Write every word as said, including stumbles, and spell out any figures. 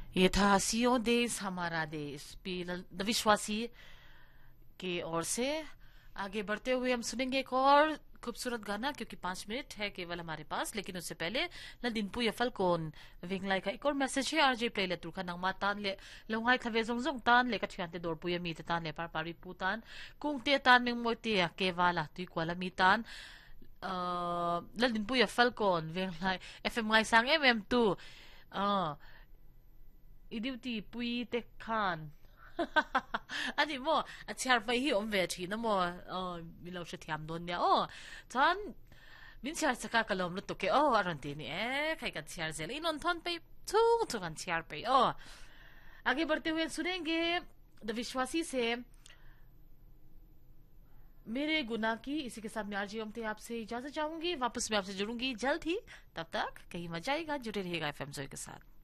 ये था हंसियों देश हमारा देश पी द विश्वासी की ओर से। आगे बढ़ते हुए हम सुनेंगे एक और खूबसूरत गाना, क्योंकि पांच मिनट है केवल हमारे पास। लेकिन उससे पहले लदिनपु यफल कोन विंगलाई का एक और मैसेज है। आरजे प्ले ले तुरखा नंगमा तान ले लोंगाई थवे जोंग तान ले कछियाते दौड़ पुया मी तान ले पार पारी पुतान कुंगते तान मिंग मोते केवाला तुई क्वाला मी तान लदिनपु यफल कोन विंगलाई FM ngai sang M M to idiuti pui te khan ani mo achar pai hi om ve thi na mo mi lo she thiam don nya o chan min char saka kalom lu to ke o aron ti ni e khai ka char zel inon thon pe chu chu kan char pe o आगे बढ़ते हुए सुनेंगे the विश्वासी से मेरे गुनाह की। इसी के साथ मैं आरजी ओमते आपसे इजाजत चाहूंगी। वापस मैं आपसे जुड़ूंगी जल्द ही। तब तक कहीं मजा आएगा, जुड़े रहिएगा एफएम जोई के साथ।